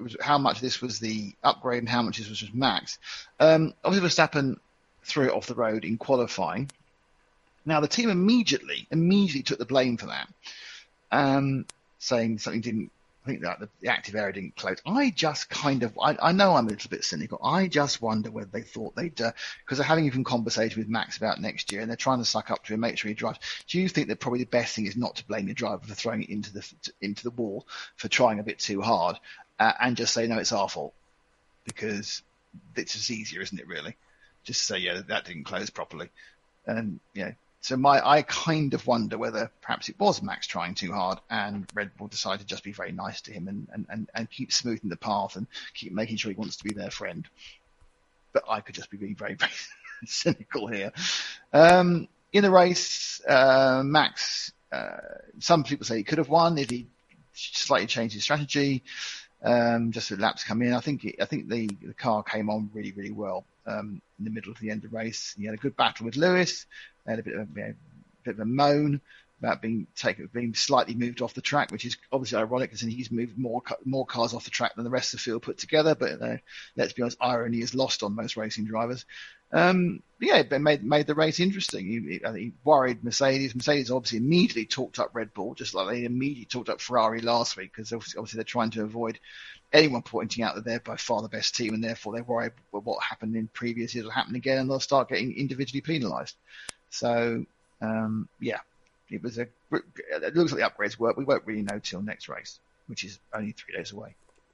how much this was the upgrade and how much this was just Max. Obviously, Verstappen threw it off the road in qualifying. Now the team immediately took the blame for that, saying something didn't. I think that the active area didn't close. I just I know I'm a little bit cynical. I just wonder whether they thought they'd, because they're having even conversation with Max about next year and they're trying to suck up to him, make sure he drives. Do you think that probably the best thing is not to blame the driver for throwing it into the wall, for trying a bit too hard, and just say, no, it's our fault? Because it's just easier, isn't it, really? Just say, yeah, that didn't close properly. And, so I kind of wonder whether perhaps it was Max trying too hard and Red Bull decided to just be very nice to him and keep smoothing the path and keep making sure he wants to be their friend. But I could just be being very, very cynical here. In the race, Max, some people say he could have won if he slightly changed his strategy, just as laps come in. I think the car came on really, really well in the middle of the end of the race. He had a good battle with Lewis. They had a bit of a moan about being slightly moved off the track, which is obviously ironic because he's moved more cars off the track than the rest of the field put together. But let's be honest, irony is lost on most racing drivers. It made the race interesting. He worried Mercedes. Mercedes obviously immediately talked up Red Bull, just like they immediately talked up Ferrari last week, because obviously they're trying to avoid anyone pointing out that they're by far the best team, and therefore they're worried what happened in previous years will happen again, and they'll start getting individually penalised. So, it looks like the upgrades work. We won't really know till next race, which is only 3 days away.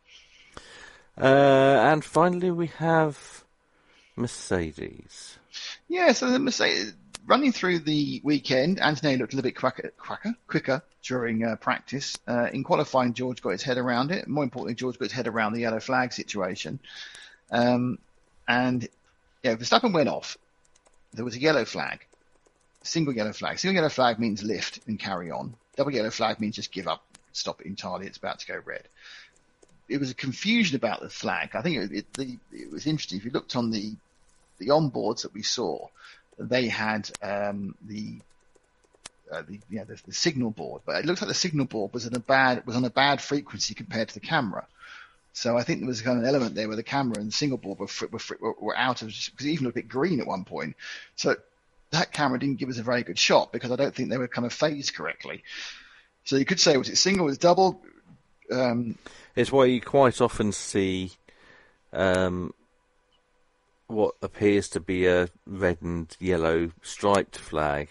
And finally, we have Mercedes. Yeah, so the Mercedes running through the weekend, Antonelli looked a little bit quicker during practice. In qualifying, George got his head around it. More importantly, George got his head around the yellow flag situation. Verstappen went off. There was a yellow flag. Single yellow flag. Single yellow flag means lift and carry on. Double yellow flag means just give up, stop it entirely. It's about to go red. It was a confusion about the flag. I think it was interesting. If you looked on the onboards that we saw, they had the signal board, but it looks like the signal board was on a bad frequency compared to the camera. So I think there was kind of an element there where the camera and the signal board were out of, because it even looked a bit green at one point. So that camera didn't give us a very good shot because I don't think they were kind of phased correctly. So you could say, was it single, was it double? It's why you quite often see what appears to be a red and yellow striped flag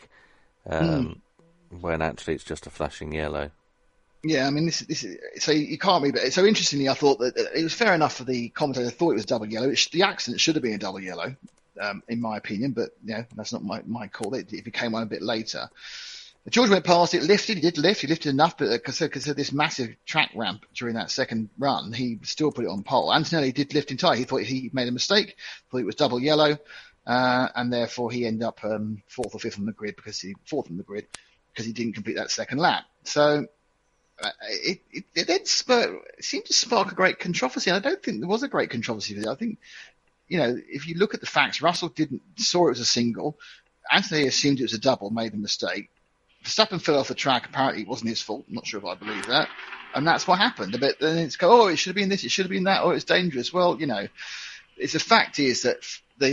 when actually it's just a flashing yellow. Yeah, I mean, this is, so you can't read it. So interestingly, I thought that it was fair enough for the commentator thought it was double yellow. The accident should have been a double yellow, in my opinion, but that's not my call. It became one a bit later. George went past it, lifted. He did lift. He lifted enough, but because of this massive track ramp during that second run, he still put it on pole. Antonelli did lift entirely. He thought he made a mistake. Thought it was double yellow, and therefore he ended up fourth or fifth on the grid because he didn't complete that second lap. So. It then seemed to spark a great controversy, and I don't think there was a great controversy with it. I think, if you look at the facts, Russell saw it was a single. Anthony assumed it was a double, made a mistake. Verstappen fell off the track. Apparently, it wasn't his fault. I'm not sure if I believe that. And that's what happened. But then it should have been this, it should have been that, or it's dangerous. Well, it's the fact is that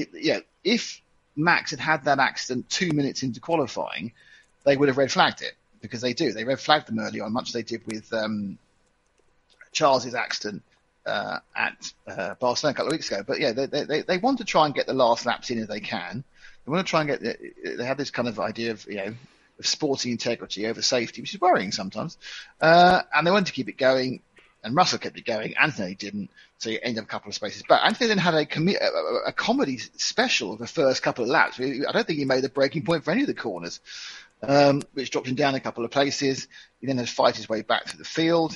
if Max had that accident 2 minutes into qualifying, they would have red flagged it. Because they do. They red flagged them early on, much as they did with Charles's accident at Barcelona a couple of weeks ago. But they want to try and get the last laps in if they can. They want to try and they have this kind of idea of of sporting integrity over safety, which is worrying sometimes. And they wanted to keep it going, and Russell kept it going. Anthony didn't, so he ended up a couple of spaces back. Anthony then had a comedy special of the first couple of laps. I don't think he made the breaking point for any of the corners. Which dropped him down a couple of places. He then had to fight his way back through the field.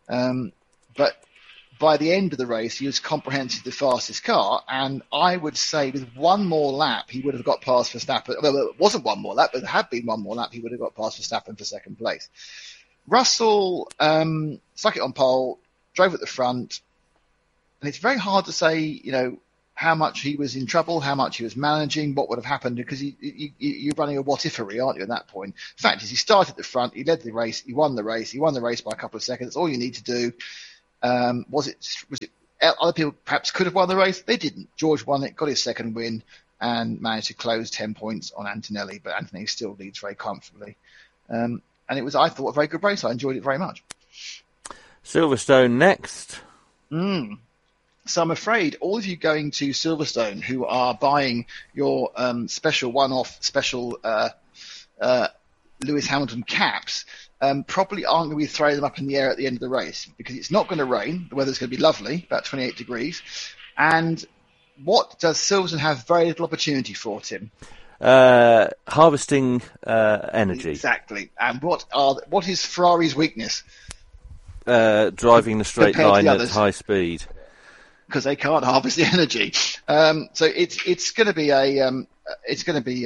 But by the end of the race, he was comprehensively the fastest car. And I would say with one more lap, he would have got past Verstappen. Well, it wasn't one more lap, but there had been one more lap, he would have got past Verstappen for second place. Russell stuck it on pole, drove at the front. And it's very hard to say, how much he was in trouble, how much he was managing, what would have happened, because you're running a what-ifery, aren't you, at that point? The fact is, he started at the front, he led the race, he won the race by a couple of seconds. All you need to do, Was it other people perhaps could have won the race? They didn't. George won it, got his second win, and managed to close 10 points on Antonelli, but Antonelli still leads very comfortably. And it was, I thought, a very good race. I enjoyed it very much. Silverstone next. So I'm afraid all of you going to Silverstone who are buying your special one-off special Lewis Hamilton caps probably aren't going to be throwing them up in the air at the end of the race, because it's not going to rain. The weather's going to be lovely, about 28 degrees. And what does Silverstone have very little opportunity for, Tim? Harvesting energy. Exactly. And what is Ferrari's weakness? Driving the straight line at high speed. Because they can't harvest the energy. So it's going to be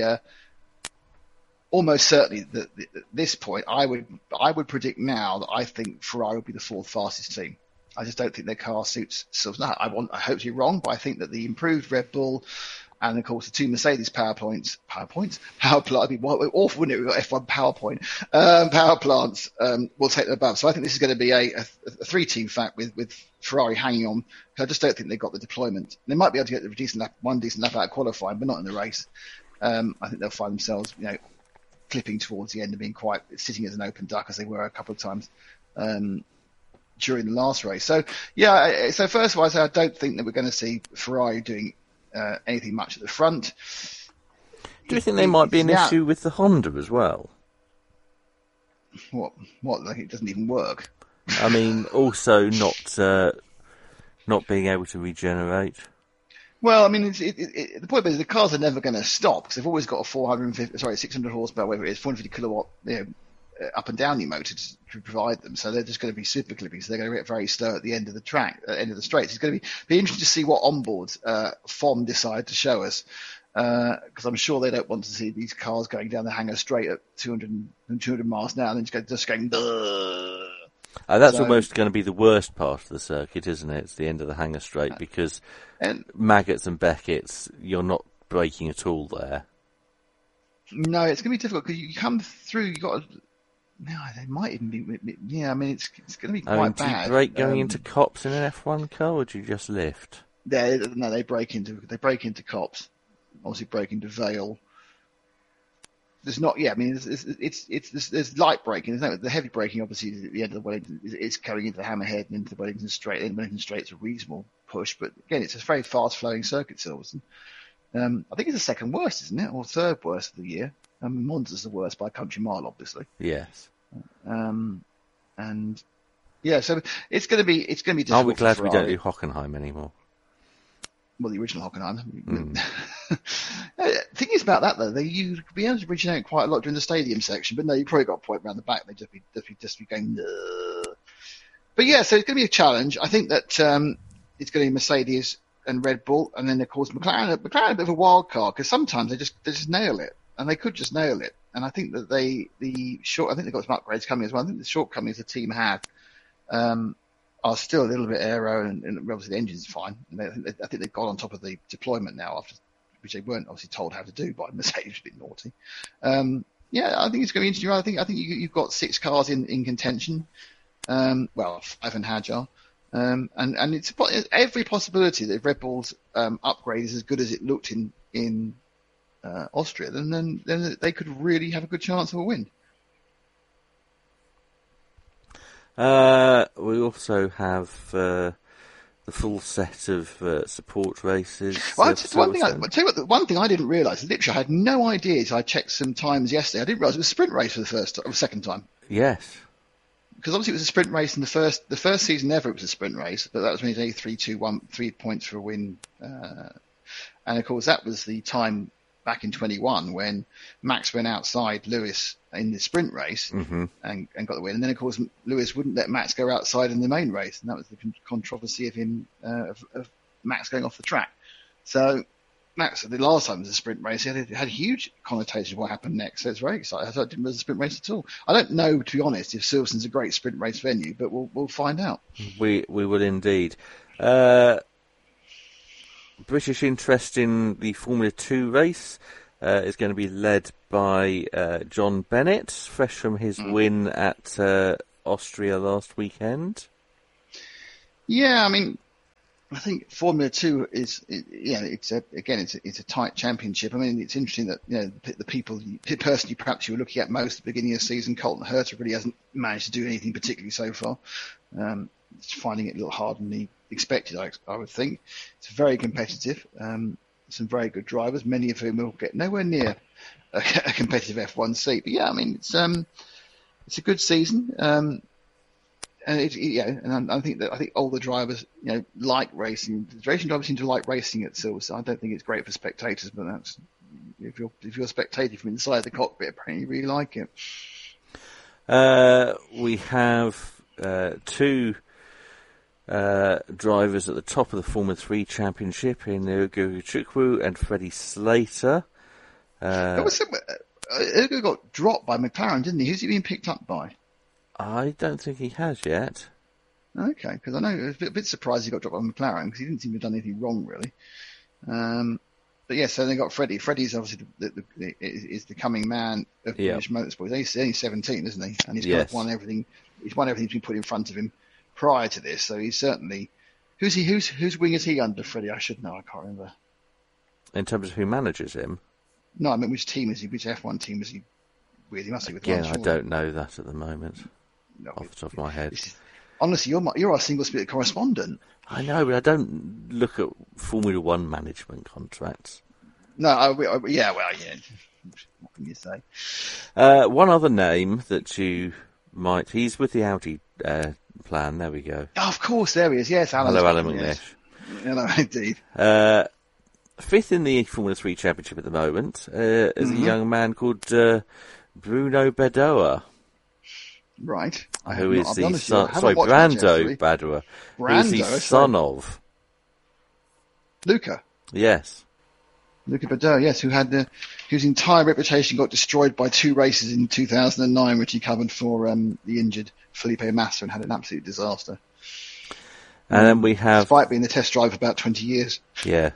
almost certainly that at this point, I would predict now that I think Ferrari will be the fourth fastest team. I just don't think their car suits Silverstone. I hope to be wrong, but I think that the improved Red Bull and of course the two Mercedes power plants. It'd be awful, wouldn't it? We've got F1 power plants will take them above. So I think this is going to be a 3-team fact with Ferrari hanging on. I just don't think they've got the deployment. They might be able to get one decent lap out of qualifying, but not in the race. I think they'll find themselves, clipping towards the end and being quite sitting as an open duck, as they were a couple of times during the last race. So yeah, so first of all, I don't think that we're going to see Ferrari doing anything much at the front. Do you think there might be an issue with the Honda as well? What? Like it doesn't even work? I mean, also not being able to regenerate. Well, I mean, the point is the cars are never going to stop, because they've always got a 600 horsepower, whatever it is, 450 kilowatt, up and down motor to provide them. So they're just going to be super clippy. So they're going to get very slow at the end of the track, end of the straights. It's going to be interesting to see what onboards FOM decide to show us, because I'm sure they don't want to see these cars going down the hangar straight at 200 miles an hour and then just going. That's almost going to be the worst part of the circuit, isn't it? It's the end of the hangar straight, because Maggots and Beckett's, you're not braking at all there. No, it's going to be difficult, because you come through, you got to. No, they might even be. Yeah, I mean, it's going to be quite bad. Do you brake going into cops in an F1 car, or do you just lift? No, they break into cops. Obviously, break into Vale. There's not. Yeah, I mean, there's light braking. There's no the heavy braking. Obviously, is at the end of the Wellington. It's going into the Hammerhead and into the Wellington Straight. And Wellington Straight's a reasonable push, but again, it's a very fast-flowing circuit, Silverstone. I think it's the second worst, isn't it, or third worst of the year? Monza's the worst by a country mile, obviously. Yes. And yeah, so it's going to be difficult. Are we glad we don't do Hockenheim anymore? Well, the original Hockenheim. Thing is about that though, you'd be able to regenerate quite a lot during the stadium section, but no, you probably got a point around the back. They'd just be going. But yeah, so it's going to be a challenge. I think that it's going to be Mercedes and Red Bull, and then of course McLaren a bit of a wild card, because sometimes they just nail it, and they could just nail it. And I think that I think they've got some upgrades coming as well. I think the shortcomings the team have are still a little bit aero, and obviously the engine's fine. I think they've got on top of the deployment now, which they weren't obviously told how to do by Mercedes, a bit naughty. Yeah, I think it's going to be interesting. I think you've got 6 cars in contention. 5 in Hadjar. And it's every possibility that if Red Bull's upgrade is as good as it looked in Austria, then they could really have a good chance of a win. We also have the full set of support races. Well, one thing I didn't realise, literally I had no idea, so I checked some times yesterday, I didn't realise it was a sprint race for the second time. Yes. Because obviously it was a sprint race in the first season ever, it was a sprint race, but that was when it was 3-2-1, 3 points for a win. And of course that was the time back in 21 when Max went outside Lewis in the sprint race and got the win. And then of course Lewis wouldn't let Max go outside in the main race, and that was the controversy of him, of Max going off the track. So Max, the last time it was a sprint race, it had huge connotations of what happened next. So it's very exciting. I thought it didn't was a sprint race at all. I don't know, to be honest, if Silverstone's a great sprint race venue, but we'll find out. We will indeed. British interest in the Formula 2 race is going to be led by John Bennett, fresh from his win at Austria last weekend. Yeah, I mean, I think Formula 2 it's a tight championship. I mean, it's interesting that the person perhaps you were looking at most at the beginning of the season, Colton Herta, really hasn't managed to do anything particularly so far. It's finding it a little harder than he expected, I would think. It's very competitive. Some very good drivers, many of whom will get nowhere near a competitive F1 seat. But yeah, I mean, it's a good season. And I think all the drivers, like racing. The racing drivers seem to like racing at Silverstone. I don't think it's great for spectators, but that's if you're a spectator from inside the cockpit, apparently you really like it. We have two drivers at the top of the Formula 3 Championship in Ugo Chukwu and Freddie Slater. Ugo got dropped by McLaren, didn't he? Who's he been picked up by? I don't think he has yet. Okay, because I know I was a bit surprised he got dropped by McLaren because he didn't seem to have done anything wrong, really. But yeah, so they got Freddie. Freddie's obviously is the coming man of British motorsport. He's only 17, isn't he? And he's won everything. He's won everything that's been put in front of him prior to this. So he's certainly whose wing is he under, Freddie? I should know. I can't remember. In terms of who manages him? No, I mean which team is he? Which F1 team is he with? He must be with. Again, I don't know that at the moment. Off the top of my head. Honestly, you're our single spirit correspondent. I know, but I don't look at Formula 1 management contracts. No, What can you say? One other name that he's with the Audi plan. There we go. Oh, of course, there he is. Yes, Alan. Hello, Alan McNish. Hello, indeed. Fifth in the Formula 3 Championship at the moment is a young man called Bruno Badoer. Right. Who is the son? Sorry, Brando Badoer. Who is the son of Luca. Yes. Luca Badoer, yes, whose entire reputation got destroyed by two races in 2009, which he covered for the injured Felipe Massa and had an absolute disaster. And then we have, despite being the test driver for about 20 years. Yeah.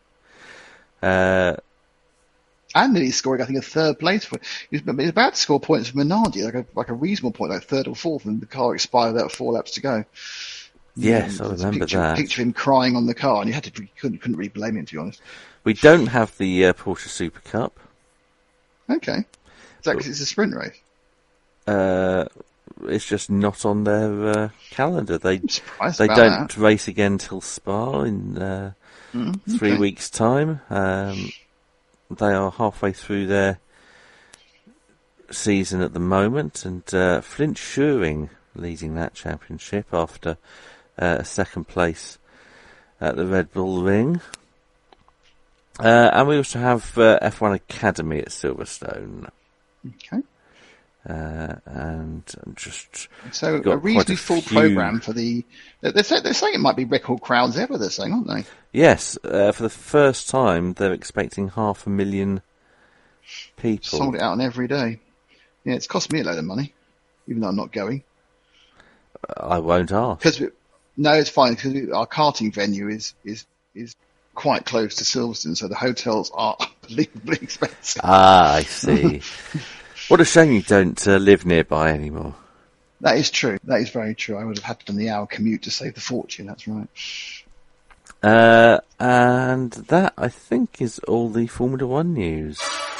And then he's scoring, I think, a third place. He was about to score points for Minardi, like a reasonable point, like third or fourth, and the car expired without 4 laps to go. Yes, I remember that. Picture of him crying on the car, and couldn't really blame him, to be honest. We don't have the Porsche Super Cup. Okay. Is that because it's a sprint race? It's just not on their calendar. They don't that. Race again till Spa in 3 weeks' time. They are halfway through their season at the moment, and Flint Schuring leading that championship after a second place at the Red Bull Ring. And we also have F1 Academy at Silverstone. Okay. And just so a reasonably full programme for the. They're saying it might be record crowds ever. They're saying, aren't they? Yes, for the first time they're expecting 500,000 people. Sold it out on every day. Yeah, it's cost me a load of money, even though I'm not going. I won't ask. No, it's fine because our karting venue is quite close to Silverstone, so the hotels are unbelievably expensive. I see. What a shame you don't live nearby anymore. That is true. That is very true. I would have had to do the hour commute to save the fortune. That's right. And that, I think, is all the Formula 1 news.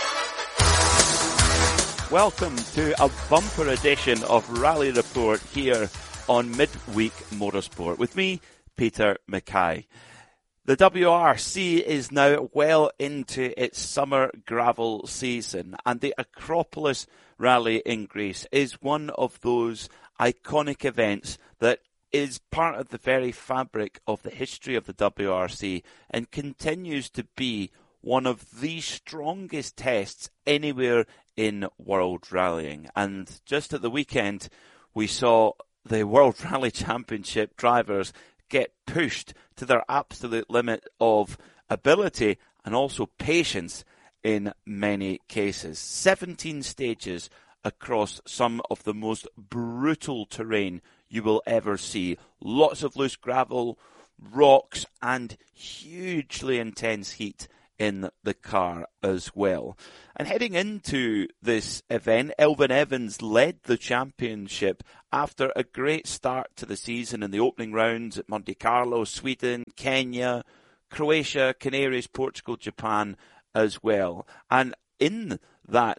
Welcome to a bumper edition of Rally Report here on Midweek Motorsport with me, Peter Mackay. The WRC is now well into its summer gravel season, and the Acropolis Rally in Greece is one of those iconic events that is part of the very fabric of the history of the WRC and continues to be one of the strongest tests anywhere in World Rallying. And just at the weekend, we saw the World Rally Championship drivers get pushed to their absolute limit of ability and also patience in many cases. 17 stages across some of the most brutal terrain you will ever see. Lots of loose gravel, rocks, and hugely intense heat in the car as well. And heading into this event, Elfyn Evans led the championship after a great start to the season in the opening rounds at Monte Carlo, Sweden, Kenya, Croatia, Canaries, Portugal, Japan as well. And in that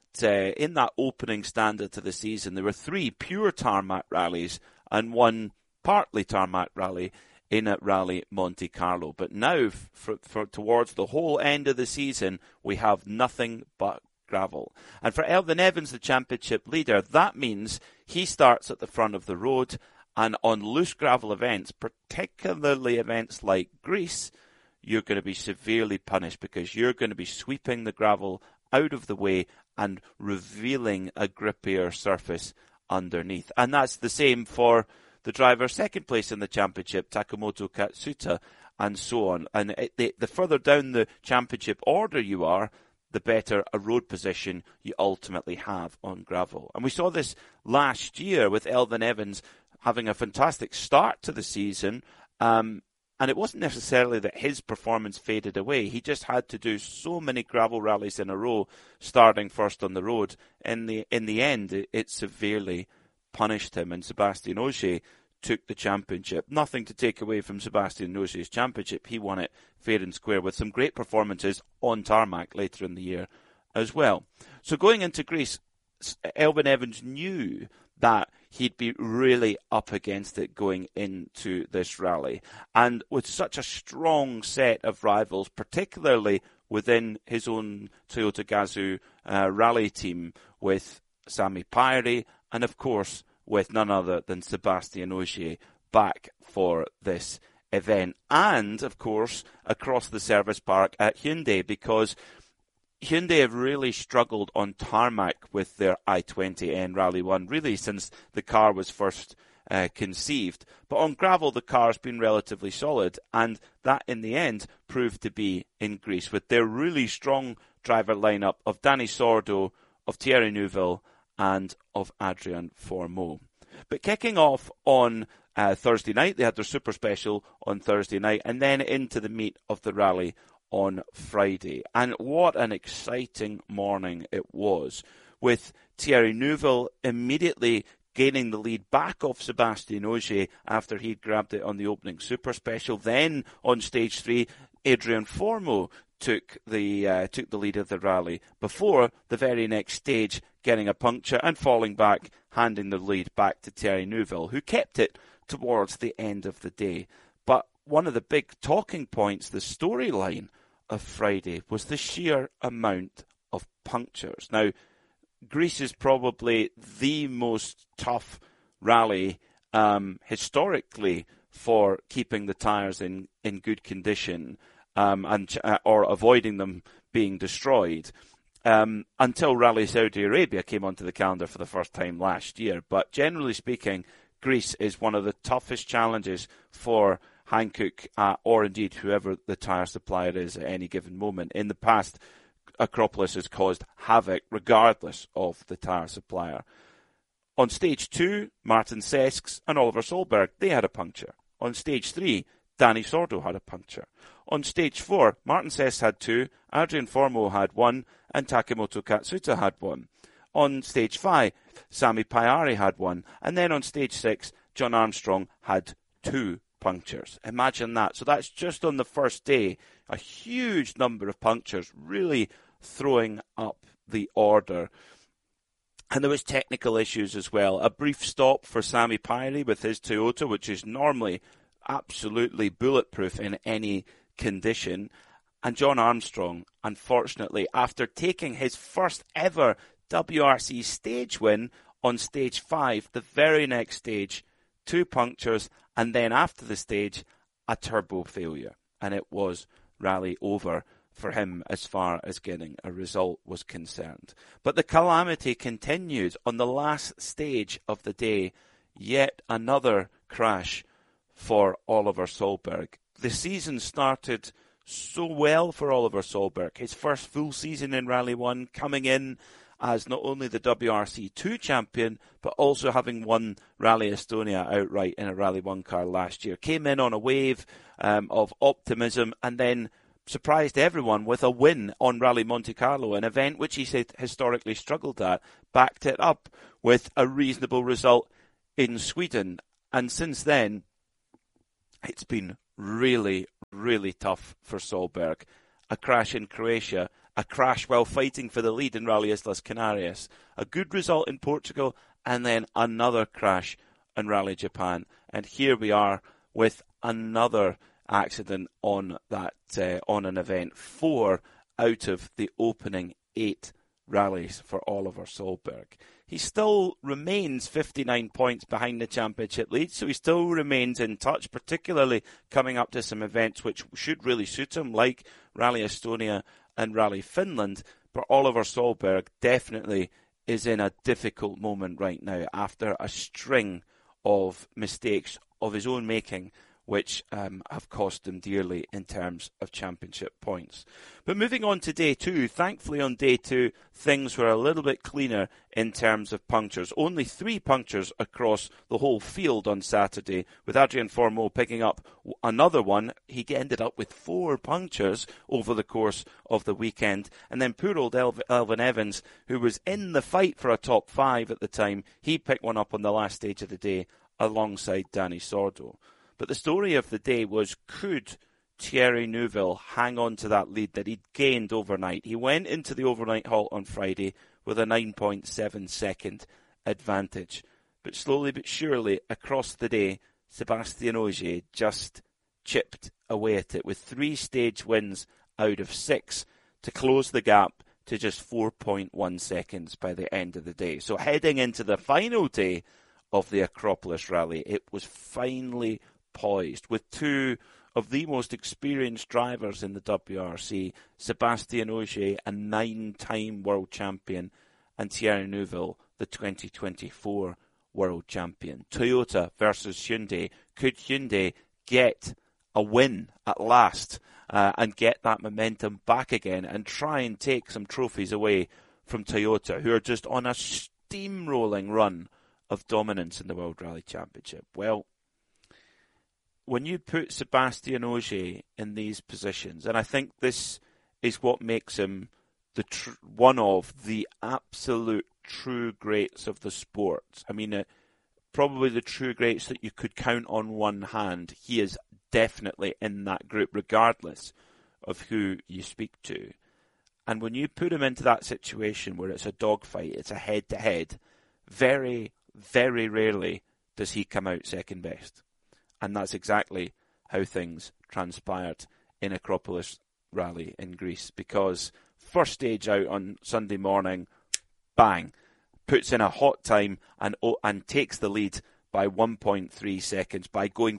opening standard to the season, there were 3 pure tarmac rallies and 1 partly tarmac rally in at Rally Monte Carlo. But now, for towards the whole end of the season, we have nothing but gravel. And for Elfyn Evans, the championship leader, that means he starts at the front of the road, and on loose gravel events, particularly events like Greece, you're going to be severely punished because you're going to be sweeping the gravel out of the way and revealing a grippier surface underneath. And that's the same for the driver second place in the championship, Takemoto Katsuta, and so on. And the further down the championship order you are, the better a road position you ultimately have on gravel. And we saw this last year with Elfyn Evans having a fantastic start to the season. And it wasn't necessarily that his performance faded away. He just had to do so many gravel rallies in a row, starting first on the road. In the end, it severely punished him, and Sébastien Ogier took the championship. Nothing to take away from Sébastien Ogier's championship. He won it fair and square with some great performances on tarmac later in the year as well. So going into Greece, Elfyn Evans knew that he'd be really up against it going into this rally. And with such a strong set of rivals, particularly within his own Toyota Gazoo rally team, with Sami Päiry and, of course, with none other than Sébastien Ogier back for this event. And, of course, across the service park at Hyundai, because Hyundai have really struggled on tarmac with their i20N Rally 1, really since the car was first conceived. But on gravel, the car's been relatively solid, and that in the end proved to be in Greece with their really strong driver lineup of Dani Sordo, of Thierry Neuville, and of Adrien Fourmaux. But kicking off on Thursday night, they had their super special on Thursday night, and then into the meat of the rally on Friday. And what an exciting morning it was, with Thierry Neuville immediately gaining the lead back off Sébastien Ogier after he'd grabbed it on the opening super special. Then on stage 3, Adrien Fourmaux took the lead of the rally before the very next stage getting a puncture and falling back, handing the lead back to Thierry Neuville, who kept it towards the end of the day. But one of the big talking points, the storyline of Friday, was the sheer amount of punctures. Now, Greece is probably the most tough rally historically for keeping the tyres in good condition or avoiding them being destroyed until Rally Saudi Arabia came onto the calendar for the first time last year. But generally speaking, Greece is one of the toughest challenges for Hankook or indeed whoever the tyre supplier is at any given moment. In the past, Acropolis has caused havoc regardless of the tyre supplier. On stage 2, Martin Sesks and Oliver Solberg, they had a puncture. On stage 3, Dani Sordo had a puncture. On stage 4, Martin Sesks had 2, Adrien Fourmaux had 1, and Takemoto Katsuta had 1. On stage 5, Sami Päiry had 1, and then on stage 6, John Armstrong had 2 punctures. Imagine that. So that's just on the first day, a huge number of punctures, really throwing up the order. And there was technical issues as well. A brief stop for Sami Päiry with his Toyota, which is normally absolutely bulletproof in any condition. And John Armstrong, unfortunately, after taking his first ever WRC stage win on stage 5, the very next stage, 2 punctures, and then after the stage, a turbo failure. And it was rally over for him as far as getting a result was concerned. But the calamity continued on the last stage of the day. Yet another crash for Oliver Solberg. The season started so well for Oliver Solberg. His first full season in Rally 1, coming in as not only the WRC2 champion, but also having won Rally Estonia outright in a Rally 1 car last year. Came in on a wave of optimism and then surprised everyone with a win on Rally Monte Carlo, an event which he said historically struggled at, backed it up with a reasonable result in Sweden. And since then, it's been really, really tough for Solberg. A crash in Croatia, a crash while fighting for the lead in Rally Islas Canarias, a good result in Portugal, and then another crash in Rally Japan. And here we are with another accident on that on an event. 4 out of the opening 8 rallies for Oliver Solberg. He still remains 59 points behind the championship lead, so he still remains in touch, particularly coming up to some events which should really suit him, like Rally Estonia and Rally Finland. But Oliver Solberg definitely is in a difficult moment right now after a string of mistakes of his own making, which have cost him dearly in terms of championship points. But moving on to day 2, thankfully on day 2, things were a little bit cleaner in terms of punctures. Only 3 punctures across the whole field on Saturday, with Adrian Formeau picking up another one. He ended up with 4 punctures over the course of the weekend. And then poor old Elfyn Evans, who was in the fight for a top 5 at the time, he picked one up on the last stage of the day alongside Dani Sordo. But the story of the day was, could Thierry Neuville hang on to that lead that he'd gained overnight? He went into the overnight halt on Friday with a 9.7 second advantage. But slowly but surely across the day, Sébastien Ogier just chipped away at it with 3 stage wins out of 6 to close the gap to just 4.1 seconds by the end of the day. So heading into the final day of the Acropolis Rally, it was finally poised with 2 of the most experienced drivers in the WRC, Sébastien Ogier, a 9-time world champion, and Thierry Neuville, the 2024 world champion. Toyota versus Hyundai. Could Hyundai get a win at last and get that momentum back again and try and take some trophies away from Toyota, who are just on a steamrolling run of dominance in the World Rally Championship? Well, when you put Sébastien Ogier in these positions, and I think this is what makes him one of the absolute true greats of the sport. I mean, probably the true greats that you could count on one hand. He is definitely in that group, regardless of who you speak to. And when you put him into that situation where it's a dogfight, it's a head-to-head, very, very rarely does he come out second best. And that's exactly how things transpired in Acropolis Rally in Greece, because first stage out on Sunday morning, bang, puts in a hot time and takes the lead by 1.3 seconds by going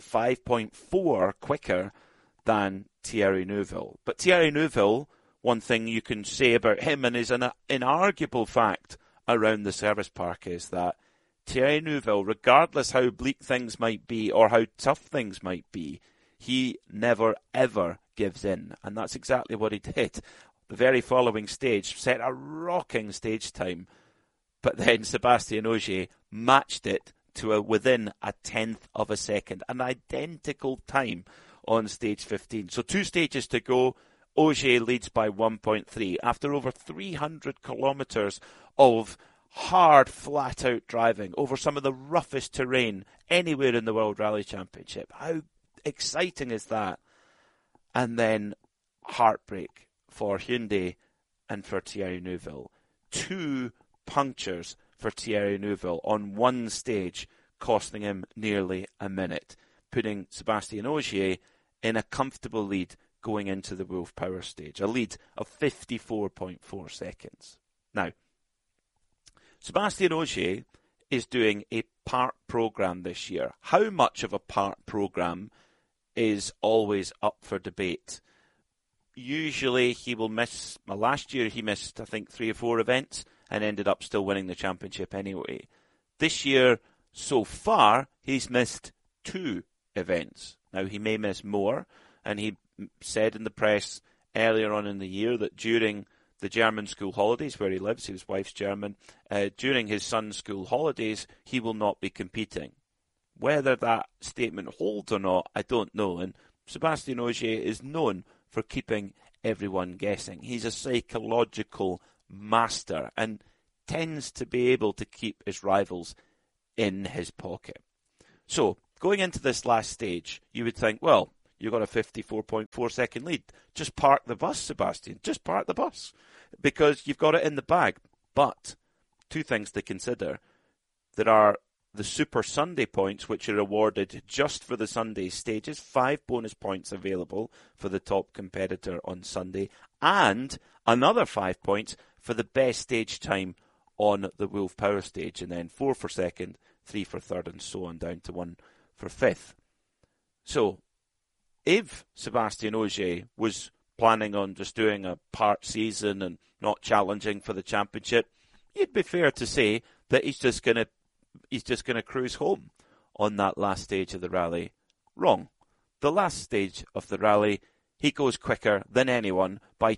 5.4 quicker than Thierry Neuville. But Thierry Neuville, one thing you can say about him, and is an inarguable fact around the service park, is that Thierry Neuville, regardless how bleak things might be or how tough things might be, he never ever gives in. And that's exactly what he did. The very following stage set a rocking stage time, but then Sébastien Ogier matched it to within a 1/10 of a second, an identical time on stage 15. So 2 stages to go. Ogier leads by 1.3 after over 300 kilometres of hard, flat-out driving over some of the roughest terrain anywhere in the World Rally Championship. How exciting is that? And then heartbreak for Hyundai and for Thierry Neuville. 2 punctures for Thierry Neuville on one stage, costing him nearly a minute, putting Sébastien Ogier in a comfortable lead going into the Wolf Power stage, a lead of 54.4 seconds. Now, Sébastien Ogier is doing a part programme this year. How much of a part programme is always up for debate. Usually he will miss, last year he missed I think 3 or 4 events and ended up still winning the championship anyway. This year, so far, he's missed 2 events. Now he may miss more, and he said in the press earlier on in the year that during the German school holidays where he lives, his wife's German, during his son's school holidays, he will not be competing. Whether that statement holds or not, I don't know. And Sébastien Ogier is known for keeping everyone guessing. He's a psychological master and tends to be able to keep his rivals in his pocket. So, going into this last stage, you would think, well, you've got a 54.4 second lead. Just park the bus, Sebastian. Just park the bus. Because you've got it in the bag. But, two things to consider. There are the Super Sunday points, which are awarded just for the Sunday stages. 5 bonus points available for the top competitor on Sunday. And another 5 points for the best stage time on the Wolf Power stage. And then 4 for second, 3 for third, and so on, down to 1 for fifth. So, if Sebastian Ogier was planning on just doing a part season and not challenging for the championship, it'd be fair to say that he's just going to cruise home on that last stage of the rally. Wrong. The last stage of the rally, he goes quicker than anyone by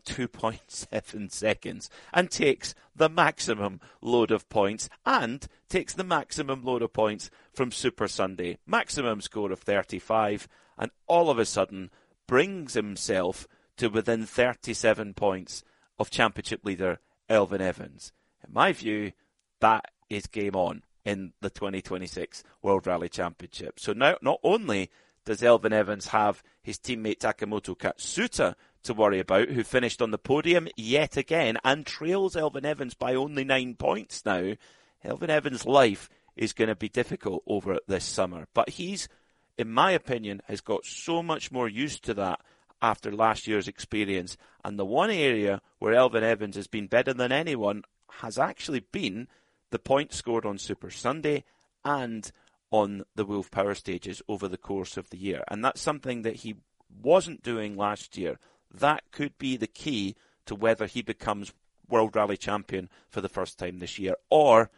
2.7 seconds and takes the maximum load of points and takes the maximum load of points from Super Sunday. Maximum score of 35, and all of a sudden brings himself to within 37 points of championship leader Elfyn Evans. In my view, that is game on in the 2026 World Rally Championship. So now not only does Elfyn Evans have his teammate Takamoto Katsuta to worry about, who finished on the podium yet again and trails Elfyn Evans by only 9 points now. Elfyn Evans' life is going to be difficult over this summer. But he's, in my opinion, has got so much more used to that after last year's experience. And the one area where Elfyn Evans has been better than anyone has actually been the points scored on Super Sunday and on the Wolf Power stages over the course of the year. And that's something that he wasn't doing last year. That could be the key to whether he becomes World Rally Champion for the first time this year, or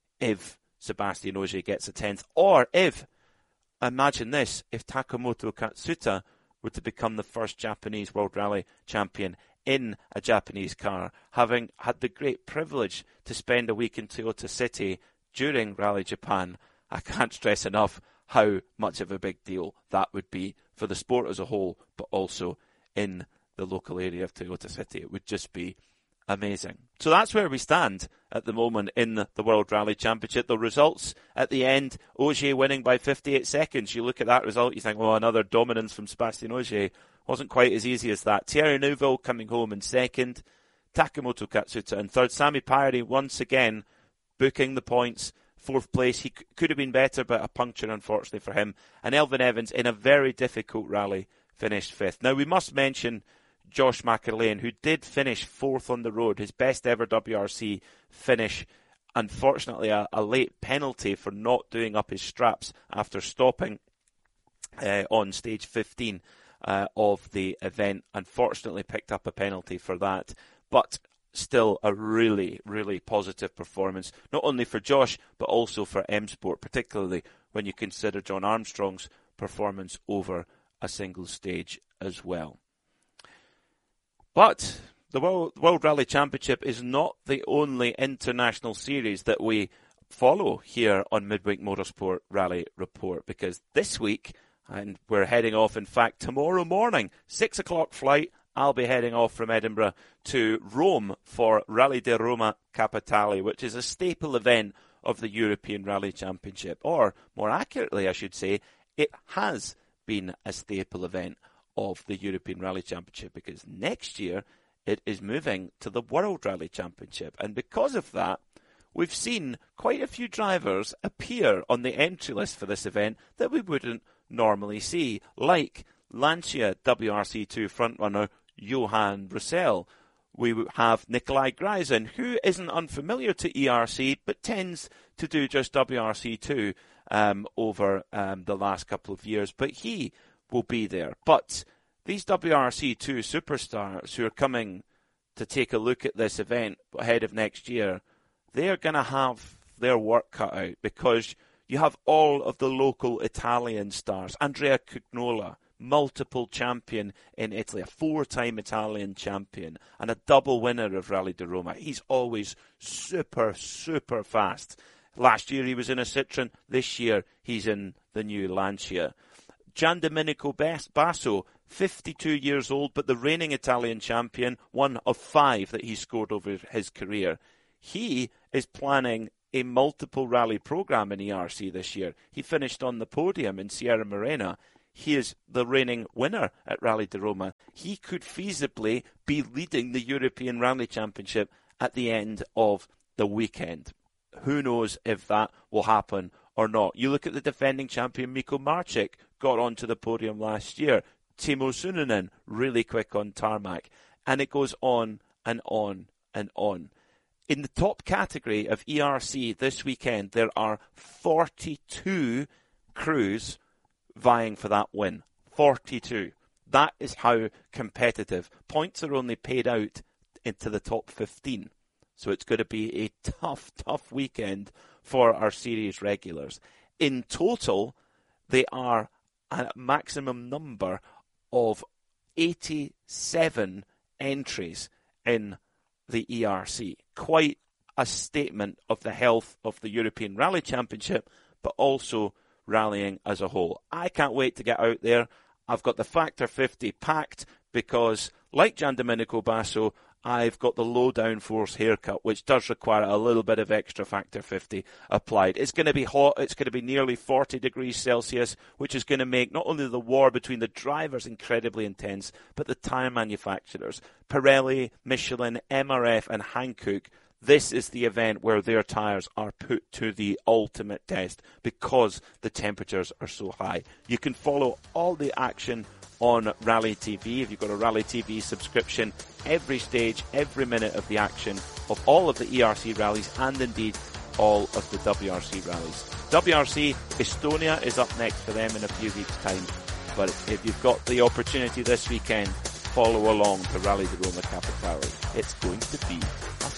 if Sebastian Ogier gets a 10th, or if, imagine this, if Takamoto Katsuta were to become the first Japanese World Rally Champion in a Japanese car, having had the great privilege to spend a week in Toyota City during Rally Japan. I can't stress enough how much of a big deal that would be for the sport as a whole, but also in the local area of Toyota City. It would just be amazing. So that's where we stand at the moment in the World Rally Championship. The results at the end, Ogier winning by 58 seconds. You look at that result, you think, well, another dominance from Sebastian Ogier. Wasn't quite as easy as that. Thierry Neuville coming home in second. Takamoto Katsuta in third. Sami Pairi once again booking the points. Fourth place. He could have been better, but a puncture, unfortunately, for him. And Elfyn Evans, in a very difficult rally, finished fifth. Now, we must mention Josh McAlane, who did finish fourth on the road, his best ever WRC finish. Unfortunately, a late penalty for not doing up his straps after stopping on stage 15 of the event. Unfortunately, picked up a penalty for that. But still a really, really positive performance, not only for Josh, but also for M Sport, particularly when you consider John Armstrong's performance over a single stage as well. But the World Rally Championship is not the only international series that we follow here on Midweek Motorsport Rally Report, because this week, and we're heading off, in fact, tomorrow morning, 6 o'clock flight, I'll be heading off from Edinburgh to Rome for Rally di Roma Capitale, which is a staple event of the European Rally Championship. Or, more accurately, I should say, it has been a staple event of the European Rally Championship, because next year it is moving to the World Rally Championship. And because of that, we've seen quite a few drivers appear on the entry list for this event that we wouldn't normally see, like Lancia WRC2 frontrunner Johan Roussel. We have Nikolai Greisen, who isn't unfamiliar to ERC, but tends to do just WRC2 over the last couple of years, but he will be there. But these WRC2 superstars who are coming to take a look at this event ahead of next year, they're going to have their work cut out, because you have all of the local Italian stars. Andrea Cugnola, multiple champion in Italy, a 4-time Italian champion, and a double winner of Rally di Roma. He's always super, super fast. Last year he was in a Citroen. This year he's in the new Lancia. Gian Domenico Basso, 52 years old, but the reigning Italian champion, one of 5 that he scored over his career. He is planning a multiple rally program in ERC this year. He finished on the podium in Sierra Morena. He is the reigning winner at Rally di Roma. He could feasibly be leading the European Rally Championship at the end of the weekend. Who knows if that will happen or not. You look at the defending champion Mikko Marcik, got onto the podium last year. Timo Sunonen, really quick on tarmac. And it goes on and on and on. In the top category of ERC this weekend, there are 42 crews vying for that win. 42. That is how competitive. Points are only paid out into the top 15. So it's going to be a tough weekend for our series regulars. In total, they are a maximum number of 87 entries in the ERC. Quite a statement of the health of the European Rally Championship, but also rallying as a whole. I can't wait to get out there. I've got the Factor 50 packed because, like Gian Domenico Basso, I've got the low downforce haircut, which does require a little bit of extra Factor 50 applied. It's going to be hot. It's going to be nearly 40 degrees Celsius, which is going to make not only the war between the drivers incredibly intense, but the tyre manufacturers, Pirelli, Michelin, MRF and Hankook. This is the event where their tyres are put to the ultimate test because the temperatures are so high. You can follow all the action on Rally TV. If you've got a Rally TV subscription, every stage, every minute of the action of all of the ERC rallies and indeed all of the WRC rallies. WRC Estonia is up next for them in a few weeks' time. But if you've got the opportunity this weekend, follow along to Rally di Roma Capitale. It's going to be